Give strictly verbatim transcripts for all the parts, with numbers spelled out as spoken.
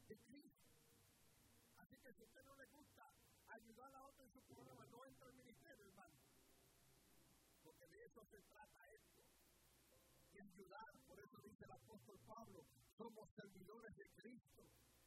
de Cristo. Así que si a usted no le gusta ayudar a otro en su problema, no entra al ministerio, hermano. Porque de eso se trata esto. Y ayudar, por eso dice el apóstol Pablo, somos servidores de Cristo.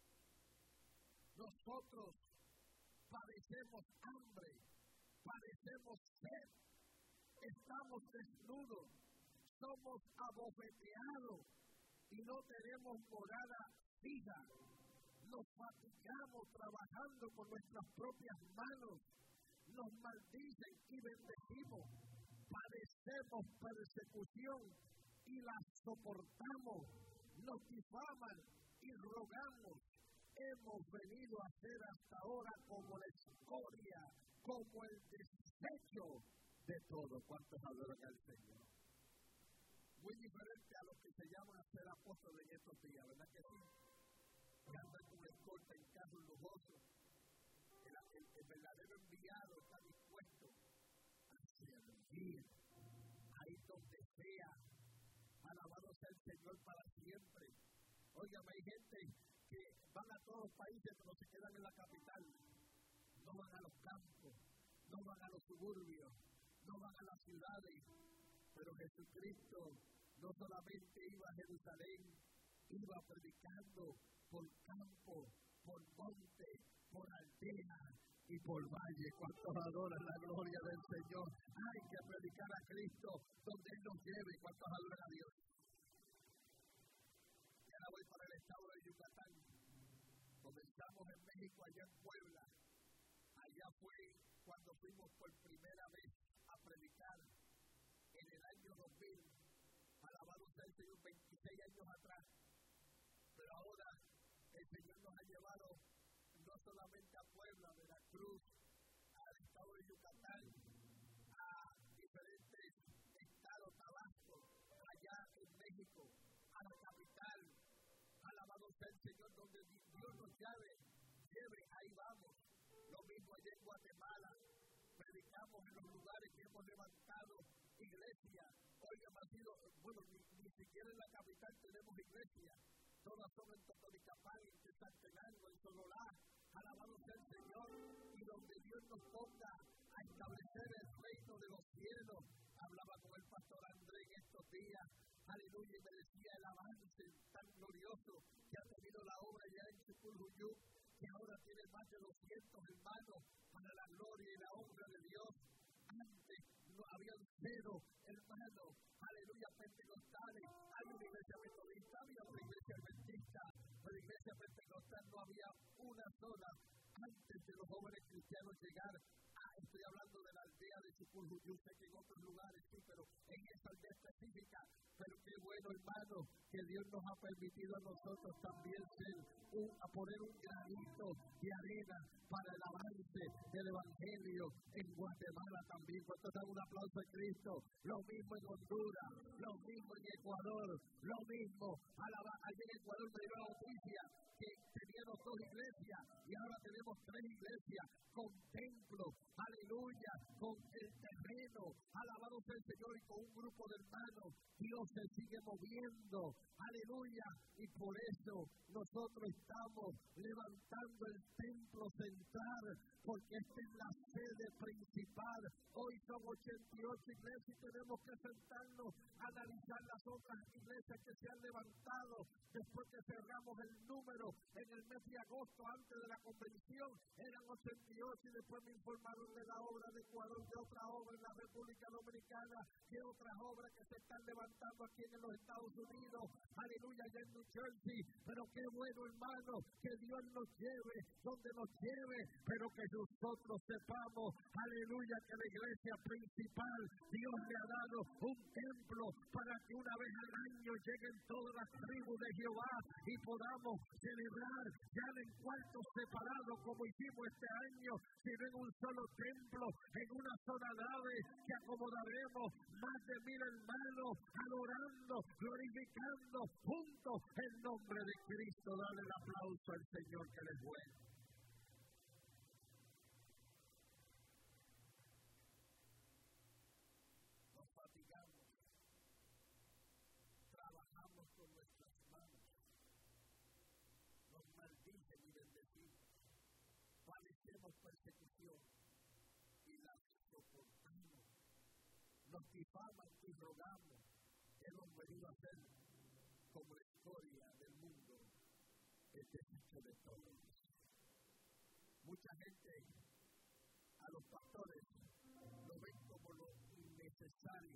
Nosotros padecemos hambre, padecemos sed, estamos desnudos, somos abofeteados y no tenemos morada fija. Nos fatigamos trabajando con nuestras propias manos, nos maldicen y bendecimos, padecemos persecución y la soportamos, nos difaman y rogamos. Hemos venido a ser hasta ahora como la escoria, como el desecho de todo. ¿Cuántos adoran al Señor? Muy diferente a lo que se llama ser apóstol en estos días, ¿verdad que sí? Que andan con escolta en carros lujosos. El, el, el verdadero enviado está dispuesto a servir ahí donde sea. Alabado sea el Señor para siempre. Oigan, hay gente que van a todos los países pero se quedan en la capital. No van a los campos, no van a los suburbios, no van a las ciudades. Pero Jesucristo no solamente iba a Jerusalén, iba predicando por campo, por monte, por aldea y por valle. ¿Cuántos adoran la gloria del Señor? Hay que predicar a Cristo donde Él nos lleve. ¿Cuántos adoran a Dios? Y ahora voy para el estado de Yucatán. Comenzamos en México, allá en Puebla. Allá fue cuando fuimos por primera vez a predicar en el año dos mil. Alabado sea el Señor, veintiséis años atrás. Pero ahora el Señor nos ha llevado no solamente a Puebla, a Veracruz, al estado de Yucatán, a diferentes estados, Tabasco, allá en México, a la capital. Alabado sea el Señor, donde Dios nos llave, lleve, ahí vamos. Lo mismo allá en Guatemala, predicamos en los lugares que hemos levantado iglesia. Oigan, ha sido, bueno, ni, ni siquiera en la capital tenemos iglesia. Todas son en Totonicapán, en Quetzaltenango, en Sololá. Alabado sea el Señor. Y donde Dios nos ponga a establecer el reino de los cielos. Hablaba con el pastor André en estos días. Aleluya, y me decía el avance tan glorioso que ha tenido la obra ya en Chuculhuyup, que ahora tiene más de doscientos hermanos para la gloria y la honra de Dios. Antes no había cero hermanos, aleluya, pentecostales. Hay una iglesia metodista, había una iglesia adventista, pero la iglesia pentecostal no había una sola. Antes de los jóvenes cristianos llegar, ah, estoy hablando de la aldea de Chuculhuyup, sé que en otros lugares sí, pero en esa aldea específica. Pero qué bueno, hermano, que Dios nos ha permitido a nosotros también ser un, a poner un granito de arena para el avance del Evangelio en Guatemala también. ¿Cuántos dan un aplauso a Cristo? Lo mismo en Honduras, lo mismo en Ecuador, lo mismo. Allí en Ecuador me dio la noticia que teníamos dos iglesias y ahora tenemos tres iglesias con templo, aleluya, con el terreno, alabado sea el Señor, y con un grupo de hermanos. Dios se sigue moviendo, aleluya, y por eso nosotros estamos levantando el templo central, porque esta es la sede principal. Hoy son ochenta y ocho iglesias y tenemos que sentarnos a analizar las otras iglesias que se han levantado después que cerramos el número en el mes de agosto antes de la convención. Eran ochenta y ocho y después me informaron de la obra de Ecuador, de otra obra en la República Dominicana, de otras obras que se están levantando aquí en los Estados Unidos, aleluya, allá en New Jersey. Pero qué bueno, hermano, que Dios nos lleve donde nos lleve, pero que nosotros sepamos, aleluya, que la iglesia principal, Dios le ha dado un templo para que una vez al año lleguen todas las tribus de Jehová y podamos celebrar ya no en cuartos separados como hicimos este año, sino en un solo templo, en una sola nave que acomodaremos más de mil hermanos adorando, glorificando juntos el nombre de Cristo. Dale el aplauso al Señor, que les bueno. Nos fatigamos, trabajamos con nuestras manos, nos maldicen padecemos persecución y la soportamos. Nos difaman y rogamos. Hemos venido a ser como la historia del mundo, el desecho de todos. Mucha gente a los pastores lo ven como lo innecesario.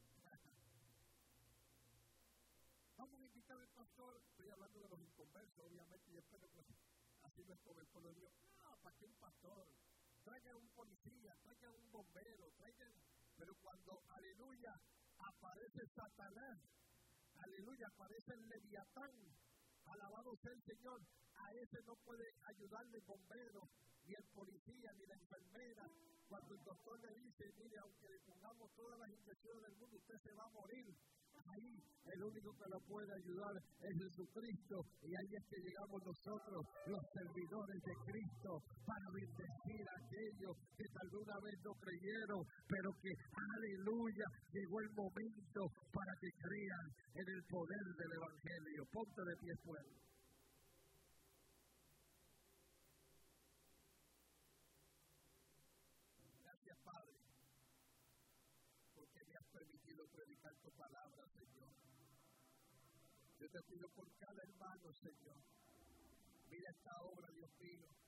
Vamos a invitar al pastor, estoy hablando de los inconversos, obviamente, y espero que así no es como el pueblo de Dios. No, ¿para qué un pastor? Traigan un policía, traigan un bombero, traigan... Pero cuando, aleluya, aparece Satanás, aleluya, aparece el Leviatán, alabado sea el Señor, a ese no puede ayudarle el bombero, ni el policía, ni la enfermera. Cuando el doctor le dice, mire, aunque le pongamos todas las inyecciones del mundo, usted se va a morir. Ahí el único que lo puede ayudar es Jesucristo, y ahí es que llegamos nosotros, los servidores de Cristo, para bendecir a aquellos que tal vez una vez no creyeron, pero que, aleluya, llegó el momento para que crean en el poder del Evangelio. Ponte de pie, pueblo. Gracias, Padre, porque me has permitido predicar tu palabra, Señor. Yo te pido por cada hermano, Señor. Mira esta obra, Dios mío.